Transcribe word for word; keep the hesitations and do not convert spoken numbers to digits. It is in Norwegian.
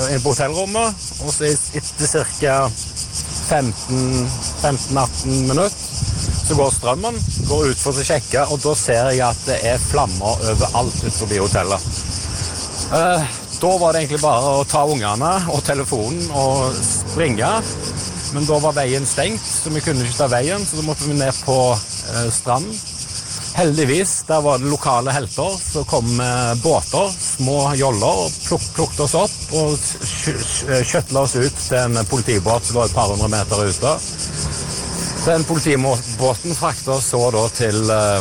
inn på hotellrommet, og så etter cirka femten atten minutter så går strømmen, går ut for å sjekke, og da ser jeg at det er flammer overalt ut forbi hotellet. Uh, da var det egentlig bare å ta ungene og telefonen og springe, men da var veien stengt, så vi kunne ikke ta veien, så da måtte vi ned på uh, stranden. Heldigvis, der var det lokale helter, så kom med båter, små joller, og pluk plukket oss opp og skjøttet oss ut til en politibåt som lå et par hundre meter ute. Den politibåten fraktet oss så da til